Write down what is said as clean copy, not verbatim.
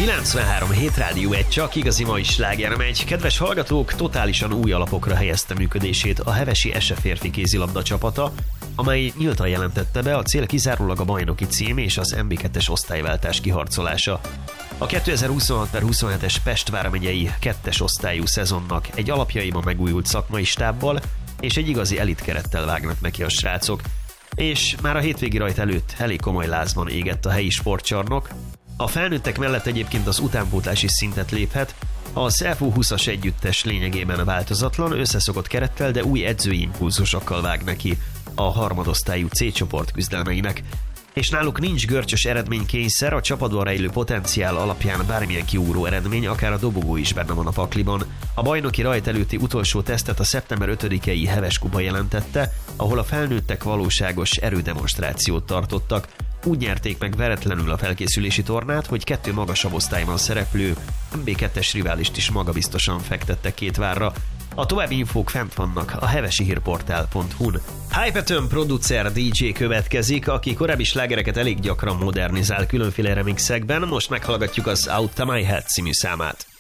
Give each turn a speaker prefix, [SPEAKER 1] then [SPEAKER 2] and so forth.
[SPEAKER 1] 93 Hét Rádió egy csak igazi mai sláger megy. Kedves hallgatók, totálisan új alapokra helyezte működését a hevesi Ese férfi kézilabda csapata, amely nyíltan jelentette be, a cél kizárólag a bajnoki cím és az MB2-es osztályváltás kiharcolása. A 2026/27-es Pest vármegyei 2-es osztályú szezonnak egy alapjaiban megújult szakmai stábbal és egy igazi elitkerettel vágnak neki a srácok. És már a hétvégi rajt előtt elég komoly lázban égett a helyi sportcsarnok. A felnőttek mellett egyébként az utánpótlási szintet léphet, az FU20-as együttes lényegében változatlan, összeszokott kerettel, de új edzői impulzusokkal vág neki a harmadosztályú C csoport küzdelmeinek. És náluk nincs görcsös eredménykényszer, a csapatban rejlő potenciál alapján bármilyen kiugró eredmény, akár a dobogó is benne van a pakliban. A bajnoki rajt előtti utolsó tesztet a szeptember 5-i Heves Kupa jelentette, ahol a felnőttek valóságos erődemonstrációt tartottak. Úgy nyerték meg veretlenül a felkészülési tornát, hogy 2 magasabb osztályban szereplő MB2-es riválist is magabiztosan fektettek 2 várra. A további infók fent vannak a hevesihírportál.hu-n. Hypeton producer DJ következik, aki korábbi slágereket elég gyakran modernizál különféle remixekben, most meghallgatjuk az Out of My Head című számát.